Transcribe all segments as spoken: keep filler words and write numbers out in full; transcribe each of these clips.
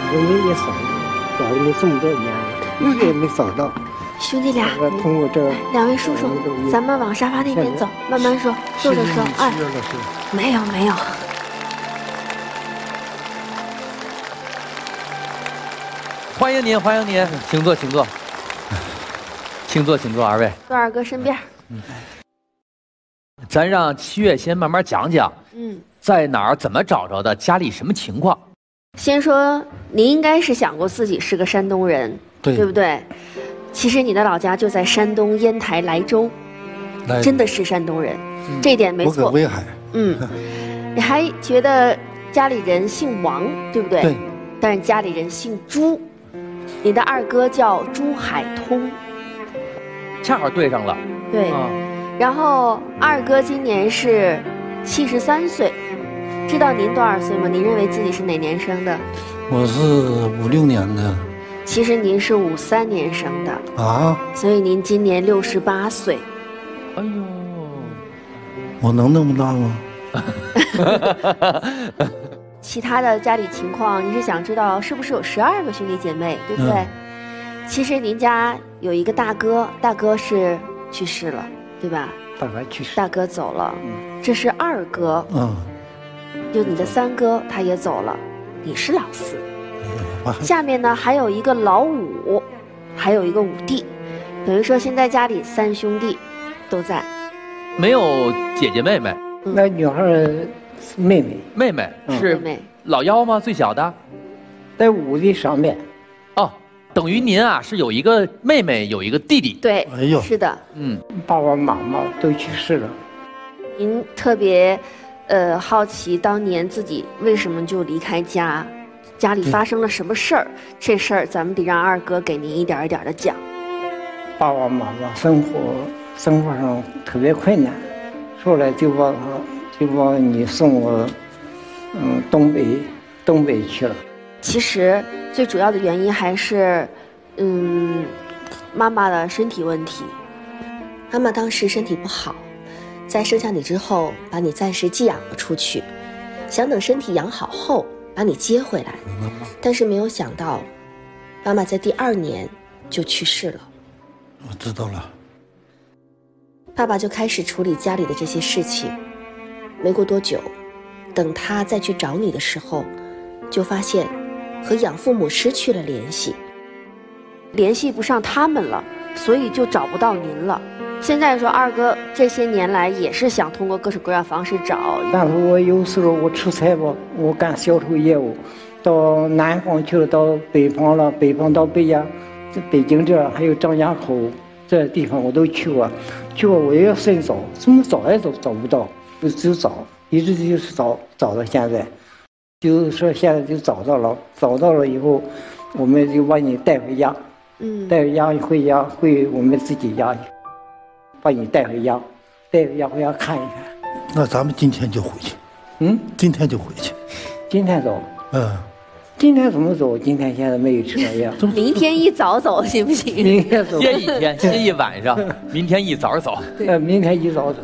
我们也扫，找了这么多年了，一个也没扫到。 兄弟俩， 通过这两位叔叔，咱们往沙发那边走，慢慢说，坐着说。哎，没有没有。 欢迎您，欢迎您，请坐，请坐，请坐，请坐，二位。 坐二哥身边。 嗯，咱让七月先慢慢讲讲，嗯，在哪儿怎么找着的，家里什么情况。 先说，您应该是想过自己是个山东人，对，对不对？其实你的老家就在山东烟台莱州，真的是山东人，嗯、这一点没错。 我搁威海。 嗯，你还觉得家里人姓王，对不对？ 对。 但是家里人姓朱，你的二哥叫朱海通， 恰好对上了。 对。啊、然后二哥今年是七十三岁，知道您多少岁吗？您认为自己是哪年生的？ 我是五六年的。 其实您是五三年生的啊， 所以您今年六十八岁。 哎呦， 我能那么大吗？ 其他的家里情况，您是想知道是不是有十二个兄弟姐妹，对不对？嗯、其实您家有一个大哥，大哥是去世了，对吧？ 大哥去世， 大哥走了。嗯、这是二哥，嗯，就你的三哥他也走了，你是老四。下面呢还有一个老五，还有一个五弟，等于说现在家里三兄弟都在， 没有姐姐妹妹。 嗯、那女孩妹妹， 妹妹是老幺吗？最小的， 在五的上面。 哦，等于您啊是有一个妹妹，有一个弟弟。 对， 哎呦， 是的， 嗯，爸爸妈妈都去世了。 您特别，呃，好奇当年自己为什么就离开家？家里发生了什么事儿？这事儿咱们得让二哥给您一点一点的讲。 爸爸妈妈生活生活上特别困难，后来就把就把你送我，嗯，东北东北去了。 其实最主要的原因还是，嗯，妈妈的身体问题。妈妈当时身体不好，在生下你之后，把你暂时寄养了出去，想等身体养好后把你接回来，但是没有想到，妈妈在第二年就去世了。 我知道了。 爸爸就开始处理家里的这些事情。没过多久，等他再去找你的时候，就发现和养父母失去了联系，联系不上他们了，所以就找不到您了。现在说二哥这些年来也是想通过各种各样方式找， 但是我有时候我出差吧，我干销售业务，到南方去了，到北方了，北方到北京，这北京这还有张家口这地方我都去过，去过我也要深找，怎么找也找找不到，就只有找，一直就是找找到现在，就是说现在就找到了，找到了以后，我们就把你带回家，嗯，带回家回家回我们自己家去。把你带回家，带回家回家看一看。 那咱们今天就回去。嗯，今天就回去。 今天走。嗯。今天怎么走？今天现在没有车呀。 明天一早走行不行？ 明天走。 歇一天，歇一晚上，明天一早走。 对，明天一早走。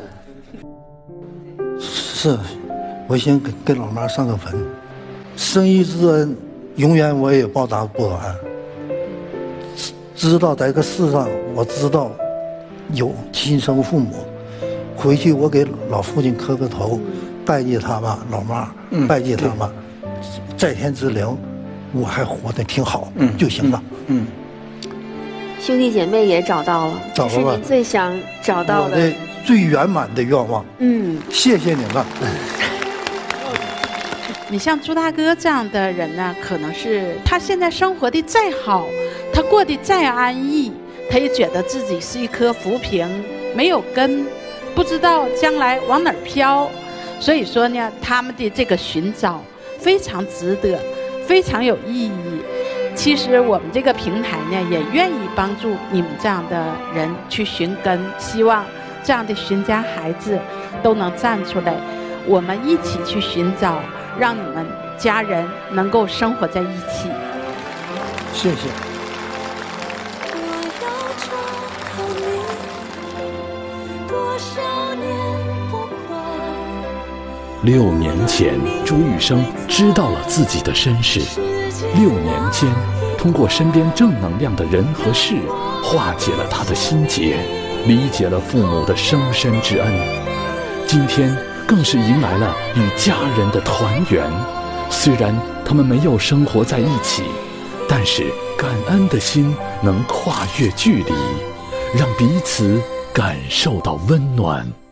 是，我先给给老妈上个坟。生一之恩，永远我也报答不完。知道在这个世上，我知道。有亲生父母，回去我给老父亲磕个头，拜祭他吧，老妈，嗯、拜祭他吧，在天之灵，我还活得挺好，嗯、就行了。嗯。 兄弟姐妹也找到了， 找到了， 是您最想找到的， 我的最圆满的愿望。嗯，谢谢你们。 你像朱大哥这样的人呢，可能是他现在生活的再好，他过得再安逸。他也觉得自己是一棵浮萍，没有根，不知道将来往哪儿飘。所以说呢，他们的这个寻找非常值得，非常有意义。其实我们这个平台呢，也愿意帮助你们这样的人去寻根，希望这样的寻家孩子都能站出来，我们一起去寻找，让你们家人能够生活在一起。 谢谢。 六年前，朱玉生知道了自己的身世， 六年间，通过身边正能量的人和事，化解了他的心结，理解了父母的生身之恩。今天更是迎来了与家人的团圆。虽然他们没有生活在一起，但是感恩的心能跨越距离，让彼此感受到温暖。